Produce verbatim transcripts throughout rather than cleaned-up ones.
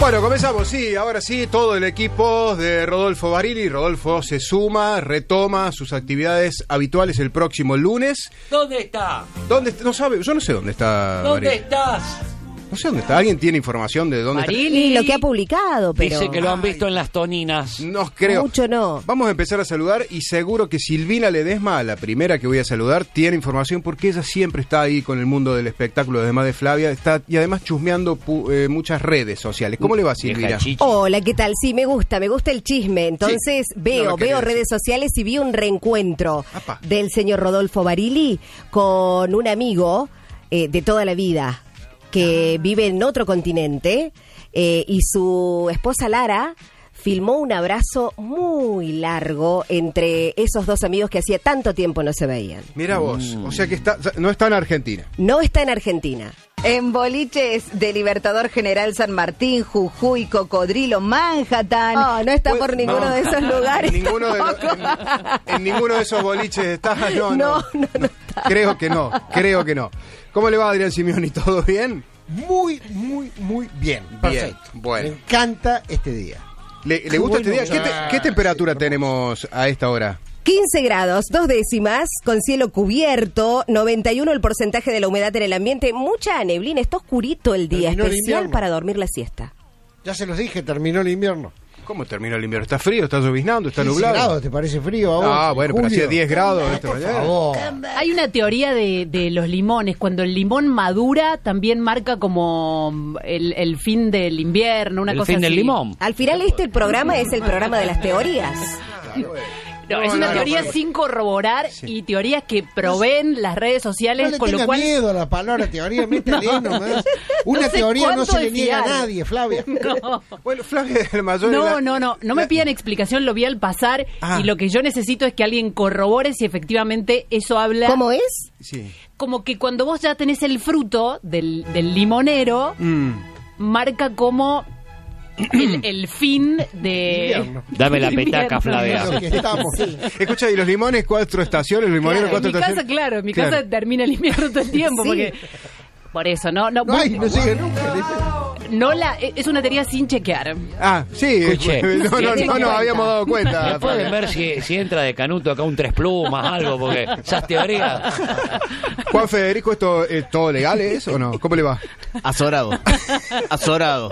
Bueno, comenzamos, sí, ahora sí, todo el equipo de Rodolfo Barili. Rodolfo se suma, retoma sus actividades habituales el próximo lunes. ¿Dónde está? ¿Dónde está? No sabe, yo no sé dónde está. ¿Dónde Barili. estás? No sé dónde está. ¿Alguien tiene información de dónde Barili, está? lo que ha publicado, pero... Dice que lo han visto en las toninas. No creo. Mucho no. Vamos a empezar a saludar y seguro que Silvina Ledesma, la primera que voy a saludar, tiene información porque ella siempre está ahí con el mundo del espectáculo, además de Flavia, está y además chusmeando pu- eh, muchas redes sociales. ¿Cómo le va, Silvina? Vieja chichi. Hola, ¿qué tal? Sí, me gusta, me gusta el chisme. Entonces Sí, veo, no lo quería veo decir. redes sociales y vi un reencuentro Apa. del señor Rodolfo Barili con un amigo eh, de toda la vida que vive en otro continente eh, y su esposa Lara filmó un abrazo muy largo entre esos dos amigos que hacía tanto tiempo no se veían. Mira vos, o sea que está, no está en Argentina. No está en Argentina. En boliches de Libertador General San Martín, Jujuy, Cocodrilo, Manhattan. Oh, no está por ninguno No. de esos lugares. Ninguno de los- tampoco. en, en ninguno de esos boliches está. No, no. No, no, no está. Creo que no, creo que no. ¿Cómo le va, Adrián Simeoni? ¿Todo bien? Muy, muy, muy bien. Perfecto. Bien, bueno. Me encanta este día. ¿Le, le gusta bueno este día? que ¿Qué, te- sea. qué temperatura tenemos a esta hora? quince grados, dos décimas, con cielo cubierto, noventa y uno el porcentaje de la humedad en el ambiente, mucha neblina, está oscurito el día, Terminó el especial invierno. para dormir la siesta. Ya se los dije, terminó el invierno. ¿Cómo terminó el invierno? ¿Está frío? ¿Está lloviznando? ¿Está quince nublado? grados, ¿te parece frío a vos? Ah, bueno, pero Julio? hacía diez grados esta Por mañana. favor. Hay una teoría de, de los limones. Cuando el limón madura, también marca como el, el fin del invierno, una El cosa fin del así. limón. Al final este el programa es el programa de las teorías. No, es No, una no, no, teoría pero- sin corroborar Sí. y teorías que proveen las redes No sociales, le con lo tenga cual... miedo a la palabra teoría, métele nomás. Una No sé teoría no cuánto se le de niega a fiar. nadie, Flavia. No. Bueno, Flavia del Mayor. No, la- no, no, no me la- pidan explicación, lo vi al pasar Ah. y lo que yo necesito es que alguien corrobore si efectivamente eso habla. ¿Cómo es? Sí. Como que cuando vos ya tenés el fruto del, del limonero, Mm. marca como el, el fin de... Invierno. Dame la Invierno. petaca, Flavia. Lo que estamos. Escucha, ¿y los limones cuatro estaciones? ¿Los limoneros Claro, en cuatro mi casa, estaciones? claro, en mi Claro. casa termina el invierno todo el tiempo, Sí. porque... Por eso, no, no, No, hay, no sigue nunca. no la, es una teoría sin chequear. Ah, sí. Escuche. No, no, no, no nos habíamos dado cuenta. ¿Me pueden ver si, si entra de Canuto acá un tres plumas, algo? Porque esas teorías... Juan Federico, ¿esto es todo legal es o no? ¿Cómo le va? Azorado. Azorado.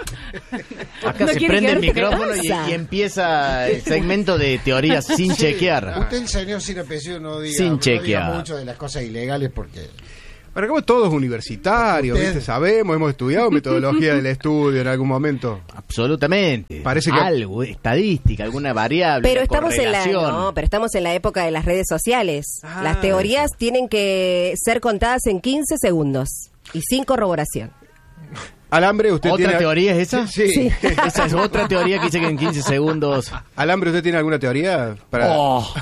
Acá No se quiere prende el quedarte micrófono y, casa. y empieza el segmento de teorías sin chequear. Usted, señor sin apellido, no diga, Sin no diga chequear. mucho de las cosas ilegales porque... Bueno, como todos universitarios, Usted. ¿viste? Sabemos, hemos estudiado metodología del estudio en algún momento. Absolutamente. Parece que- Algo, estadística, alguna variable. Pero una estamos en la correlación. no, pero estamos en la época de las redes sociales. Ah, Las teorías tienen que ser contadas en quince segundos y sin corroboración. Alambre, usted ¿Otra tiene... teoría es esa? Sí. sí. Esa es otra teoría que dice que en quince segundos. Alambre, ¿usted tiene alguna teoría para...? Oh.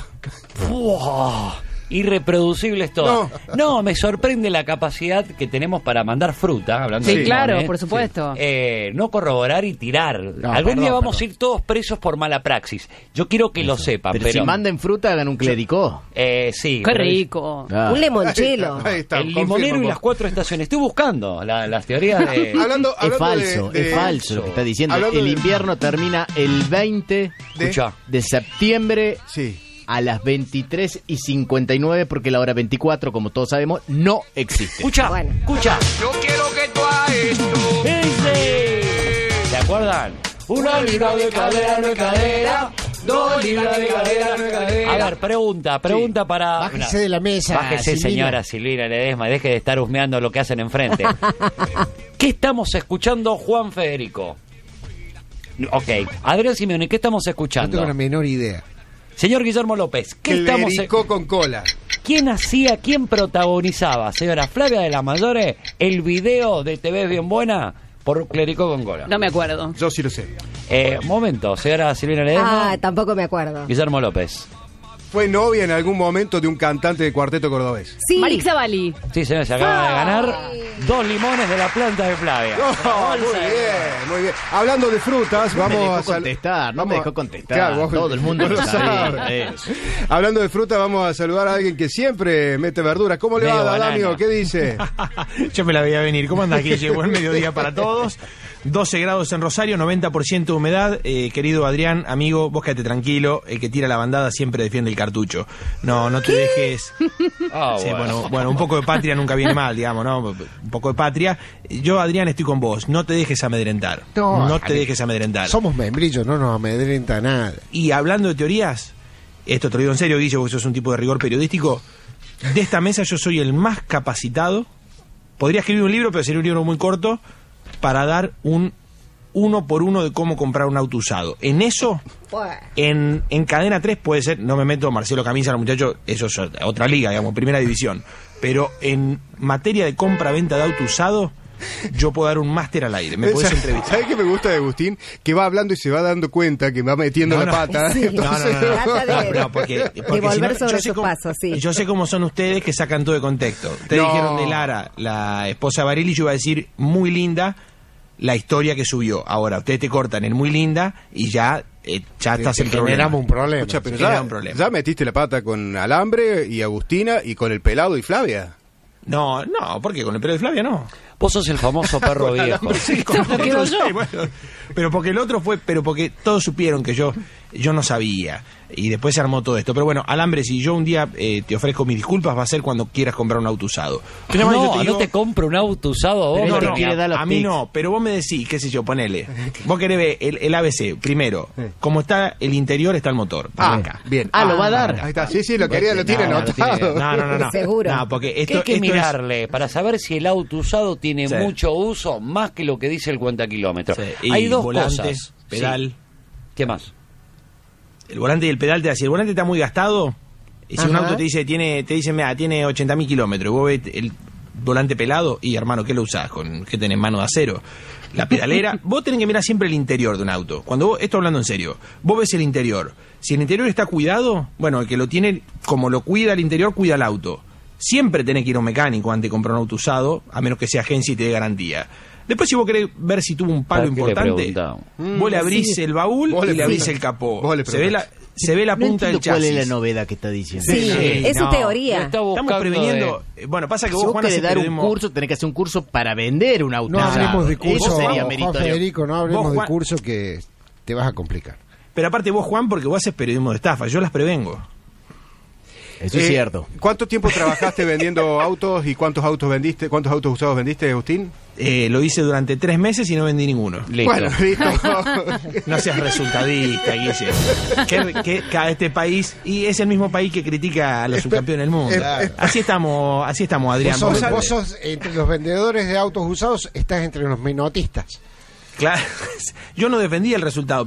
Oh. Irreproducibles todo. No. No. me sorprende la capacidad que tenemos para mandar fruta, hablando Sí, de claro, limones. por supuesto. Eh, no corroborar y tirar. No, Algún perdón, día vamos perdón. a ir todos presos por mala praxis. Yo quiero que lo sepan, Pero, pero... si manden fruta, hagan un clericó. eh, sí. Qué pero- rico. Ah. Un limonchelo. Ahí está, El limonero y las cuatro estaciones. Estoy buscando la- las teorías de... Hablando, Es hablando falso, de- de- es falso lo que está diciendo. Hablando El de- invierno termina el veinte de- Escucha. de septiembre Sí. a las veintitrés y cincuenta y nueve, porque la hora veinticuatro, como todos sabemos, no existe. Escucha, Bueno. escucha. Yo quiero que tú hagas esto. ¡Ese! ¿Se acuerdan? Una libra de cadera no es cadera. Dos libras de cadera no es cadera. A ver, pregunta, pregunta para... Bájese de la mesa, Bájese, Silvina. señora Silvina Ledesma, deje de estar husmeando lo que hacen enfrente. ¿Qué estamos escuchando, Juan Federico? Ok, Adrián Simeoni, ¿qué estamos No escuchando? tengo la menor idea. Señor Guillermo López, ¿qué estamos Clericó con cola. ¿Quién hacía, quién protagonizaba, señora Flavia de la Mayore, el video de Te ves bien buena por Clericó con cola? No me acuerdo. Yo sí lo sé. Eh, momento, señora Silvina Ledesma, Ah, tampoco me acuerdo. Guillermo López. fue novia en algún momento de un cantante de cuarteto cordobés. Sí. Marix Zavalli. Sí, señor, se acaba de ganar dos limones de la planta de Flavia. Oh, muy bien, muy bien. Hablando de frutas, No me vamos dejó a sal- contestar, no me vamos a- dejó contestar. Claro, vos- Todo el mundo no lo lo sabía. sabe. Eso. Hablando de fruta, vamos a saludar a alguien que siempre mete verduras. ¿Cómo le Medio va, banana. Damio? ¿Qué dice? Yo me la veía venir. ¿Cómo anda? Aquí llegó el mediodía para todos. doce grados en Rosario, noventa por ciento de humedad. Eh, querido Adrián, amigo, vos quédate tranquilo. El que tira la bandada siempre defiende el cartucho. No, no te dejes. Ah, Sí, bueno. bueno, bueno, un poco de patria nunca viene mal, digamos, ¿no? Un poco de patria. Yo, Adrián, estoy con vos. No te dejes amedrentar. No, No te Ale, dejes amedrentar. Somos membrillos, no nos amedrenta nada. Y hablando de teorías, esto te lo digo en serio, Guille, porque sos un tipo de rigor periodístico. De esta mesa yo soy el más capacitado. Podría escribir un libro, pero sería un libro muy corto, para dar un uno por uno de cómo comprar un auto usado. En eso, en, en Cadena tres puede ser, no me meto, Marcelo Camisa, los muchachos, eso es otra liga, digamos, primera división. Pero en materia de compra-venta de auto usado, yo puedo dar un máster al aire. Me podés ¿Sabes entrevistar. ¿Sabes qué me gusta de Agustín? Que va hablando y se va dando cuenta que va metiendo No, la no. pata. Sí. No, no, no, no. Trata de- No, porque, porque de volver si no, sobre yo sé sus cómo- pasos, sí. Yo sé cómo son ustedes que sacan todo de contexto. Ustedes No. dijeron de Lara, la esposa de Barili, yo iba a decir muy linda la historia que subió. Ahora, ustedes te cortan en muy linda y ya, eh, ya estás Te el problema. generamos un problema. Escucha, pero Genera ya, un problema. ya metiste la pata con Alambre y Agustina y con el pelado y Flavia. No, no, ¿por qué? Con el pelo de Flavia no. Vos sos el famoso perro viejo. Sí, con el otro sí, bueno. Pero porque el otro fue, pero porque todos supieron que yo, yo no sabía. Y después se armó todo esto. Pero bueno, Alambre, si yo un día eh, te ofrezco mis disculpas, va a ser cuando quieras comprar un auto usado. Pero además yo No, digo- no te compro un auto usado a vos. Pero No, te no, quiere dar los a mí tics. no, pero vos me decís, qué sé yo, ponele. Vos querés ver el, el A B C, primero, como está el interior, está el motor. Ah, Acá. bien. Ah, lo va a dar. Ahí está, sí, sí, lo quería, lo tiene No, no, anotado. tiene- no, no, no, no. Seguro. No, porque ¿Qué esto, hay que esto es- mirarle para saber si el auto usado tiene Sí. mucho uso más que lo que dice el cuenta kilómetros? Sí, y Hay dos volante, cosas. pedal. Sí. ¿Qué más? El volante y el pedal te da, si el volante está muy gastado, y si un Ajá. auto te dice, tiene, te dice, mira, tiene ochenta mil kilómetros, y vos ves el volante pelado, y hermano, ¿qué lo usás? ¿Con qué tenés, mano de acero? La pedalera, vos tenés que mirar siempre el interior de un auto. Cuando vos, esto hablando en serio, vos ves el interior. Si el interior está cuidado, bueno, el que lo tiene, como lo cuida el interior, cuida el auto. Siempre tenés que ir a un mecánico antes de comprar un auto usado, a menos que sea agencia y te dé garantía. Después, si vos querés ver si tuvo un palo ¿Para qué le importante, preguntamos? vos le abrís Sí. el baúl Vos y le le abrís preguntás. el capó. Vos le Se ve la, preguntás. se ve la No punta del entiendo cuál chasis. es la novedad que está diciendo. Sí, Sí, es su no, teoría. no está Estamos buscando previniendo. de- eh, Bueno, pasa que Si vos, vos Juan, querés haces dar un periodismo- curso, tenés que hacer un curso para vender un auto. No usado. hablemos de curso, Eso sería Juan meritorio. Federico, no hablemos Vos, de Juan- curso que te vas a complicar. Pero aparte vos, Juan, porque vos haces periodismo de estafa, yo las prevengo. Eso es Eh, cierto. ¿Cuánto tiempo trabajaste vendiendo autos y cuántos autos vendiste? ¿Cuántos autos usados vendiste, Agustín? Eh, lo hice durante tres meses y no vendí ninguno. Listo. Bueno, listo. No seas resultadista, Guille. Que, que, que a este país, y es el mismo país que critica a los subcampeones del mundo. Claro. Así estamos, así estamos, Adrián. Vos sos, Vos- vos sos, entre los vendedores de autos usados, estás entre los menotistas. Claro, yo no defendía el resultado.